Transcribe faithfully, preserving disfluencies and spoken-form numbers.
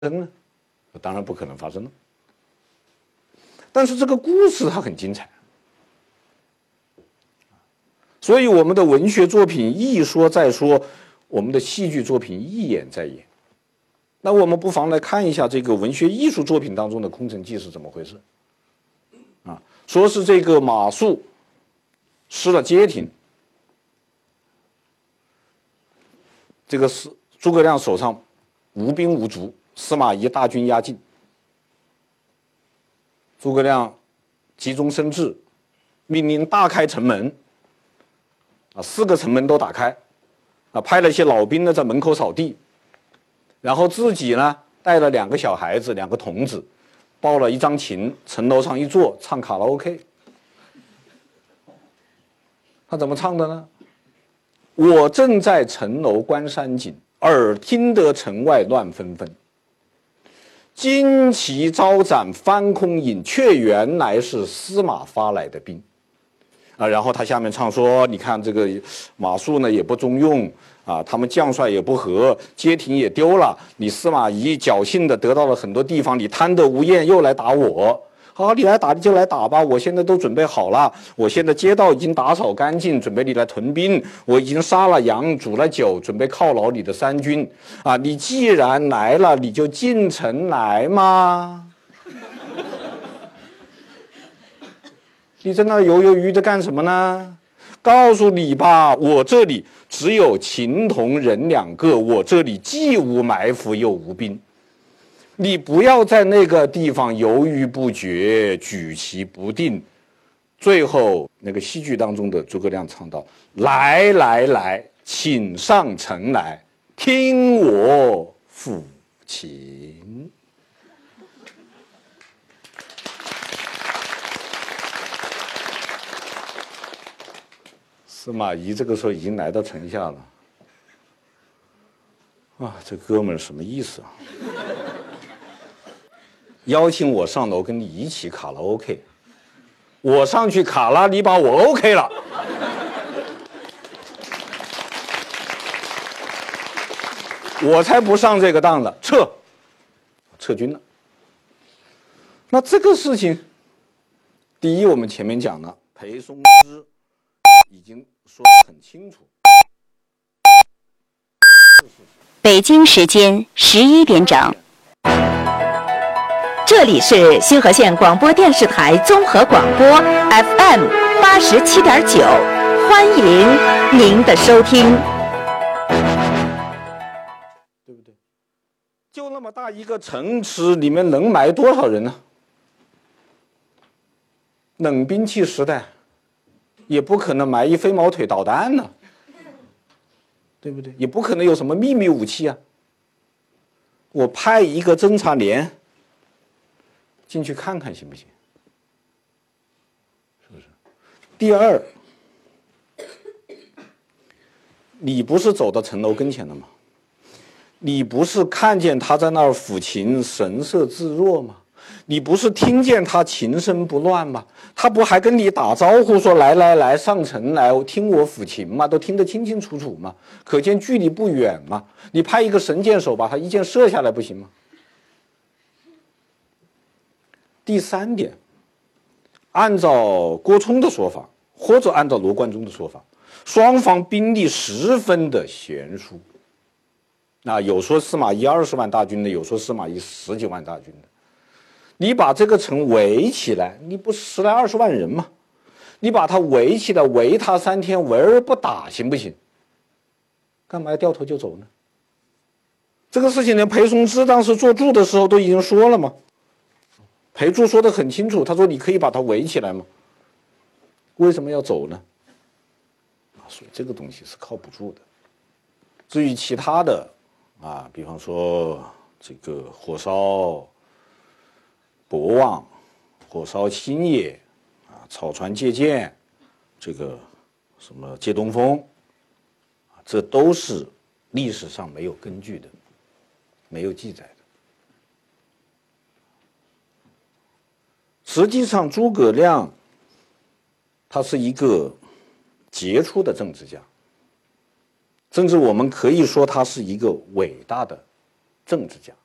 生呢？当然不可能发生了。但是这个故事它很精彩，所以我们的文学作品一说再说，我们的戏剧作品一演再演。那我们不妨来看一下这个文学艺术作品当中的空城计是怎么回事啊？说是这个马谡失了街亭，这个是诸葛亮手上无兵无卒，司马懿大军压境，诸葛亮急中生智，命令大开城门，啊，四个城门都打开，啊，派了一些老兵呢在门口扫地，然后自己呢带了两个小孩子，两个童子，抱了一张琴，城楼上一坐，唱卡拉 OK。他怎么唱的呢？我正在城楼观山景，耳听得城外乱纷纷。旌旗招展翻空影，却原来是司马发来的兵。啊，然后他下面唱说，你看这个马谡呢也不中用啊，他们将帅也不和，街亭也丢了，你司马懿侥幸的得到了很多地方，你贪得无厌又来打我。好，你来打你就来打吧，我现在都准备好了，我现在街道已经打扫干净，准备你来屯兵，我已经杀了羊煮了酒，准备犒劳你的三军啊！你既然来了，你就进城来嘛。你在那犹犹豫豫的干什么呢？告诉你吧，我这里只有琴童人两个，我这里既无埋伏又无兵。你不要在那个地方犹豫不决，举棋不定。最后那个戏剧当中的诸葛亮唱道：“来来来，请上城来，听我抚琴。”司马懿这个时候已经来到城下了。啊，这哥们儿什么意思啊？邀请我上楼跟你一起卡拉 OK， 我上去卡拉，你把我 OK 了。我才不上这个当了，撤，撤军了。那这个事情，第一，我们前面讲了，裴松之已经说得很清楚。 北京时间十一点整。这里是新河县广播电视台综合广播 F M 八十七点九，欢迎您的收听。 对不对？就那么大一个城池，里面能埋多少人呢？冷兵器时代，也不可能埋一飞毛腿导弹呢，对不对？也不可能有什么秘密武器啊。我派一个侦察连进去看看行不行？是不是？第二，你不是走到城楼跟前了吗？你不是看见他在那儿抚琴，神色自若吗？你不是听见他琴声不乱吗？他不还跟你打招呼说来来来上城来听我抚琴吗？都听得清清楚楚吗？可见距离不远吗？你派一个神箭手把他一箭射下来不行吗？第三点，按照郭冲的说法，或者按照罗贯中的说法，双方兵力十分的悬殊。那有说司马懿二十万大军的，有说司马懿十几万大军的。你把这个城围起来，你不是十来二十万人吗？你把它围起来，围他三天，围而不打，行不行？干嘛要掉头就走呢？这个事情连裴松之当时做注的时候都已经说了嘛。裴注说得很清楚，他说你可以把它围起来吗？为什么要走呢？所以这个东西是靠不住的。至于其他的啊，比方说这个火烧博望、火烧新野啊，草船借箭，这个什么借东风啊，这都是历史上没有根据的，没有记载的。实际上，诸葛亮他是一个杰出的政治家，甚至我们可以说他是一个伟大的政治家。